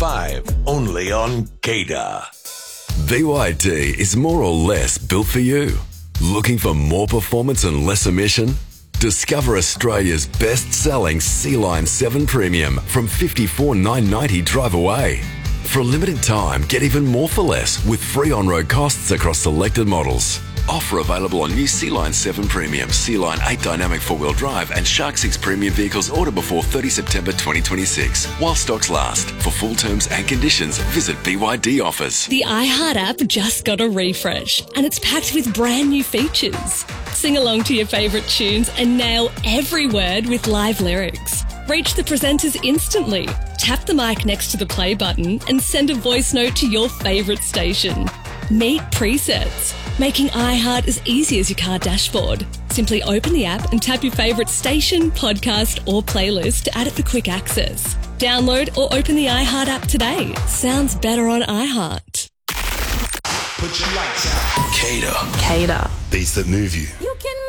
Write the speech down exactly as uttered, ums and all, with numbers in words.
five, only on Gator. B Y D is more or less built for you. Looking for more performance and less emission? Discover Australia's best-selling C-Line seven Premium from fifty-four thousand nine hundred ninety dollars drive away. For a limited time, get even more for less with free on-road costs across selected models. Offer available on new C-Line seven Premium, C-Line eight Dynamic four-wheel drive and Shark six Premium vehicles ordered before thirtieth September twenty twenty-six. While stocks last. For full terms and conditions, visit B Y D Offers. The iHeart app just got a refresh and it's packed with brand new features. Sing along to your favourite tunes and nail every word with live lyrics. Reach the presenters instantly. Tap the mic next to the play button and send a voice note to your favourite station. Meet presets, making iHeart as easy as your car dashboard. Simply open the app and tap your favourite station, podcast or playlist to add it for quick access. Download or open the iHeart app today. Sounds better on iHeart. Put your lights out. Gator. Gator. Beats that move you. You can